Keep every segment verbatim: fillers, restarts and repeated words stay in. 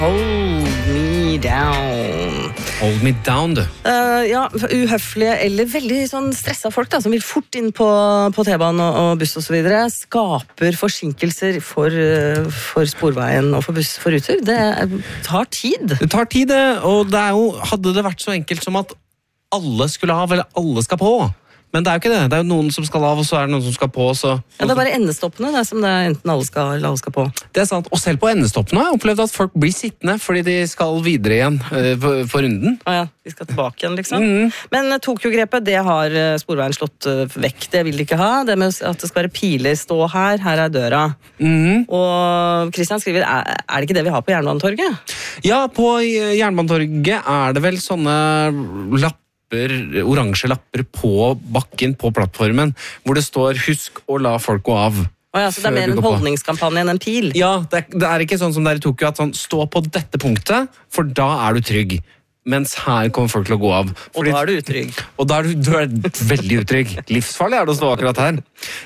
Hold me down. Hold me down, du. Uh, ja, uhøflige eller veldig sånn stressa folk da, som vil fort inn på, på T-banen og, og buss og så videre, skaper forsinkelser for, uh, for sporveien og for buss for ruter. Det tar tid. Det tar tid, det, og det er jo, hadde det vært så enkelt som at alle skulle av, eller alle skal på. Men det er jo ikke det. Det er jo noen som skal av, og så er det noen som skal på. Så... Ja, det er bare endestoppene det er som det er enten alle skal, eller alle skal på. Det er sant, og selv på endestoppene har jeg opplevd at folk blir sittende fordi de skal videre igjen uh, på, på runden. Ah, ja, de skal tilbake igjen, liksom. Mm. Men uh, Tokyo-grepet, det har uh, sporveien slått uh, vekk. Det vil de ikke ha. Det med at det skal være piler, stå her, her er døra. Mm. Og Christian skriver, er, er det ikke det vi har på Jernbanetorget? Ja, på Jernbanetorget er det vel sånne lapp oransje lapper på bakken på plattformen, hvor det står husk å la folk gå av. Oh ja, så det er mer en holdningskampanje enn en pil? Ja, det er, det er ikke sånn som der i Tokyo at sånn, stå på dette punktet, for da er du trygg. Mens her kommer folk til å gå av. Fordi, og da er du utrygg. Og da er du, du er veldig utrygg. Livsfarlig er det å stå akkurat her.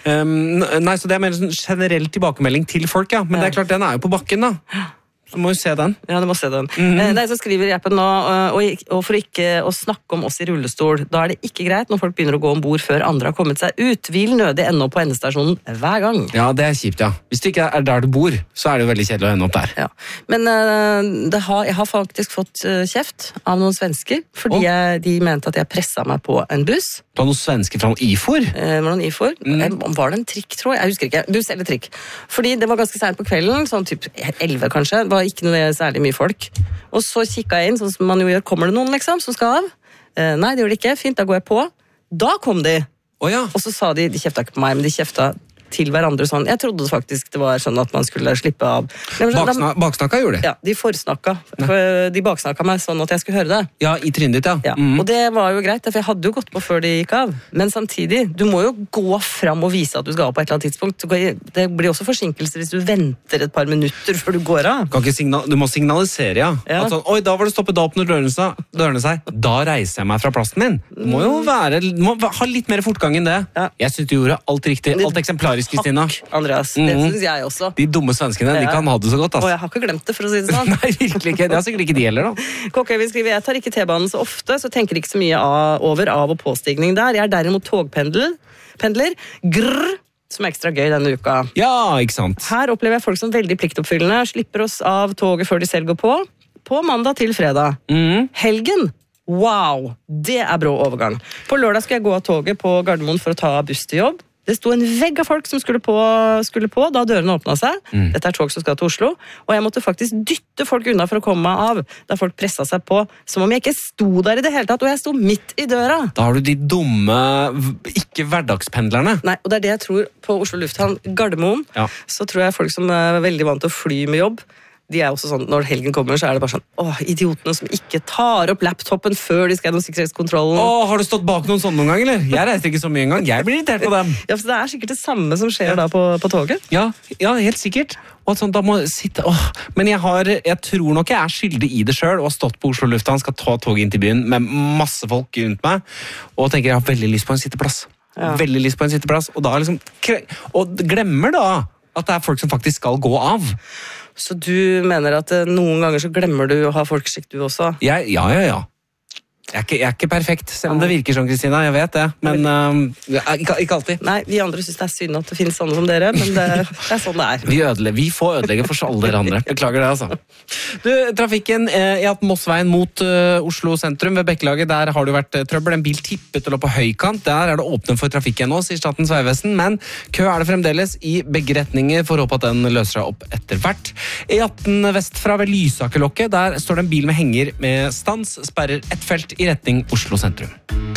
Um, nei, så det er mer sånn generell tilbakemelding til folk, ja. Men ja. Det er klart, den er jo på bakken da. Så må du se den. Ja, du må se den. Mm-hmm. Nei, så skriver Jeppen nå, og, og for ikke å snakke om oss i rullestol, da er det ikke greit når folk begynner å gå ombord før andre har kommet seg ut. Vil nødig ende opp på endestasjonen hver gang. Ja, det er kjipt, ja. Hvis du ikke er der du bor, så er det jo veldig kjedelig å ende opp der. Ja. Men uh, det har, jeg har faktisk fått uh, kjeft av noen svensker, fordi oh. jeg, de mente at jeg presset meg på en buss. Det var noen svensker fra noen IFOR? Uh, var, noen IFOR. Mm. Var det en trikk, tror jeg? Jeg husker ikke. Buss eller trikk. Fordi det var ganske sent på kvelden, sånn typ elleve kanskje. Det var ikke noe særlig mye folk. Og så kikket jeg inn, sånn som man jo gjør, kommer det noen liksom, som skal av? Uh, nei, det gjør det ikke. Fint, da går jeg på. Da kom de. Oh, ja. Og så sa de, de kjefta ikke på meg, men de kjefta til hverandre sånn. Jeg trodde faktisk det var sånn at man skulle slippe av. Baksna, baksnakka gjorde det? Ja, de forsnakka. De baksnakka meg sånn at jeg skulle høre det. Ja, i trinnet ditt, ja. ja. Mm. Og det var jo greit, for jeg hadde jo gått på før de gikk av. Men samtidig, du må jo gå fram og vise at du skal av på et eller annet tidspunkt. Det blir også forsinkelser hvis du venter et par minutter før du går av. Kan ikke signal- du må signalisere, ja. ja. At sånn, oi, da var det stoppet, da åpner dørene seg. Dørene seg. Da reiser jeg meg fra plassen min. Du må jo være, du må ha litt mer fortgang enn det. Ja. Jeg synes du gjorde alt riktig, alt eksemplarisk, Kristina. Andreas, det mm. synes jeg også. De dumme svenskene, ja. De kan ha det så godt, ass. Og jeg har ikke glemt det, for å si det sånn. Nei, virkelig ikke. Det er sikkert ikke de heller, da. Kokkøy skriver, jeg tar ikke T-banen så ofte, så tenker ikke så mye av, over av- og påstigning der. Jeg er derimot togpendler. Pendler. Grrr. Som er ekstra gøy denne uka. Ja, ikke sant. Her opplever jeg folk som veldig pliktoppfyllende, slipper oss av toget før de selv går på, på mandag til fredag. Mm. Helgen. Wow, det er brå overgang. På lørdag skal jeg gå av toget på Gardermoen for å ta buss til jobb. Det sto en vegg av folk som skulle på, skulle på da dørene åpnet seg. Mm. Dette er tog som skal til Oslo. Og jeg måtte faktisk dytte folk unna for å komme meg av, da folk presset seg på, som om jeg ikke sto der i det hele tatt, og jeg sto midt i døra. Da har du de dumme, ikke hverdagspendlerne. Nei, og det er det jeg tror på Oslo Lufthavn Gardermoen, ja. Så tror jeg folk som er veldig vant til å fly med jobb, de er også sånn, når helgen kommer, så er det bare sånn, åh, idiotene som ikke tar opp laptopen før de skal gjennom sikkerhetskontrollen. Åh, har du stått bak noen sånne noen gang, eller? Jeg reiser ikke så mye en gang, jeg blir irritert på dem. Ja, for det er sikkert det samme som skjer ja. Da på, på toget. Ja, ja, helt sikkert. Og sånn, da må jeg sitte, åh, men jeg har, jeg tror nok jeg er skyldig i det selv, og har stått på Oslo Lufthavn, skal ta tog inn til byen med masse folk rundt meg, og tenker jeg har veldig lyst på en sitteplass. Ja. Veldig lyst på en sitteplass, og da liksom, og glemmer da at det er folk som faktisk skal gå av. Så du mener at noen ganger så glemmer du å ha folkeskikk du også? Ja, ja, ja. ja. Jeg er, ikke, jeg er ikke perfekt, selv om det virker sånn, Kristina, jeg vet det, men uh, ikke, ikke alltid. Nei, vi andre synes det er synd at det finnes sånne som dere, men det, det er sånn det er. Vi, ødelegger, vi får ødelegge for alle dere andre. Beklager det, altså. Du, trafikken eh, i Mossveien mot uh, Oslo sentrum ved Bekkelaget, der har det vært uh, trøbbel. En bil tippet til å på høykant, der er det åpnet for trafikken nå, sier Statens vegvesen, men kø er det fremdeles i begge retninger, for å håpe at den løser seg opp etter hvert. E atten vestfra ved Lysakerlokket, der står det en bil med henger med stans, sperrer ett felt i retning Oslo sentrum.